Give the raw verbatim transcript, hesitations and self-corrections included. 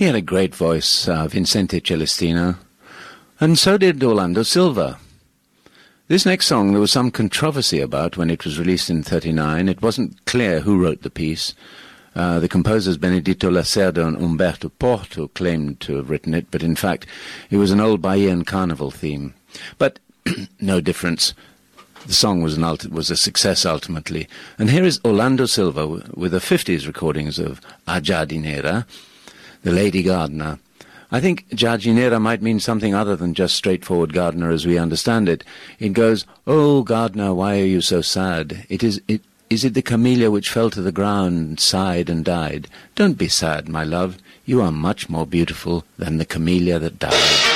He had a great voice, uh, Vincente Celestino, and so did Orlando Silva. This next song there was some controversy about when it was released in thirty-nine. It wasn't clear who wrote the piece. Uh, the composers Benedito Lacerda and Umberto Porto claimed to have written it, but in fact it was an old Bahian carnival theme. But no difference. The song was, an ulti- was a success ultimately. And here is Orlando Silva w- with the fifties recordings of A Jardinera, the Lady Gardener. I think Jardinera might mean something other than just straightforward gardener as we understand it. It goes, "Oh, gardener, why are you so sad? It is, it, is it the camellia which fell to the ground, sighed and died? Don't be sad, my love. You are much more beautiful than the camellia that died."